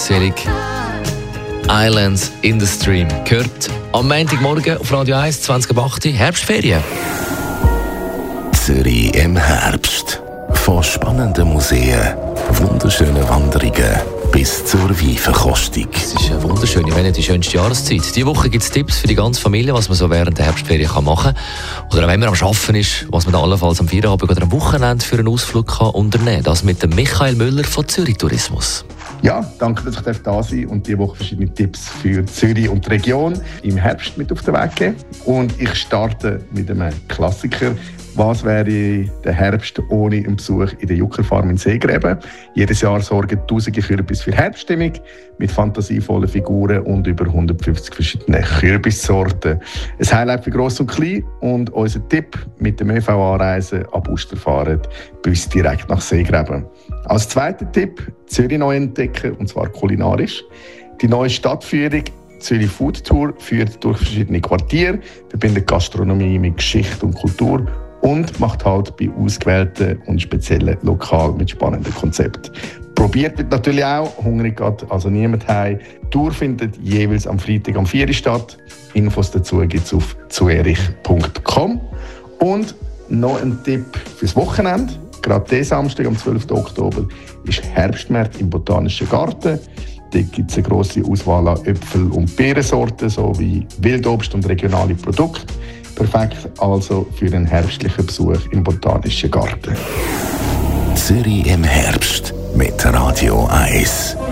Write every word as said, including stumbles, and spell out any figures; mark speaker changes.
Speaker 1: Auszählung Islands in the Stream. Gehört am Montagmorgen auf Radio eins, zwanzig ab acht, Herbstferien.
Speaker 2: Zürich im Herbst. Von spannenden Museen, wunderschönen Wanderungen bis zur Weinverkostung.
Speaker 1: Es ist eine wunderschöne, wenn nicht die schönste Jahreszeit. Diese Woche gibt es Tipps für die ganze Familie, was man so während der Herbstferien machen kann. Oder auch wenn man am Arbeiten ist, was man dann allenfalls am Feierabend oder am Wochenende für einen Ausflug kann unternehmen kann. Das mit dem Michael Müller von Zürich Tourismus.
Speaker 3: Ja, danke, dass ich da sein darf und diese Woche verschiedene Tipps für Zürich und die Region im Herbst mit auf den Weg geben. Und ich starte mit einem Klassiker. Was wäre der Herbst ohne einen Besuch in der Juckerfarm in Seegräben? Jedes Jahr sorgen tausende Kürbis für Herbststimmung mit fantasievollen Figuren und über hundertfünfzig verschiedene Kürbissorten. Ein Highlight für Gross und Klein und unser Tipp mit dem ÖV-Anreise ab Usterfahren bis direkt nach Seegräben. Als zweiter Tipp Zürich neu entdecken, und zwar kulinarisch. Die neue Stadtführung Zürich Food Tour führt durch verschiedene Quartiere, verbindet Gastronomie mit Geschichte und Kultur und macht halt bei ausgewählten und speziellen Lokalen mit spannenden Konzepten. Probiert wird natürlich auch, hungrig geht also niemand heim. Die Tour findet jeweils am Freitag am vier Uhr statt. Infos dazu gibt es auf zuerich punkt com. Und noch ein Tipp fürs Wochenende. Gerade diesen Samstag, am zwölften Oktober, ist Herbstmarkt im Botanischen Garten. Dort gibt es eine grosse Auswahl an Äpfel- und Beerensorten sowie Wildobst und regionale Produkte. Perfekt also für einen herbstlichen Besuch im Botanischen Garten.
Speaker 2: Zürich im Herbst mit Radio eins.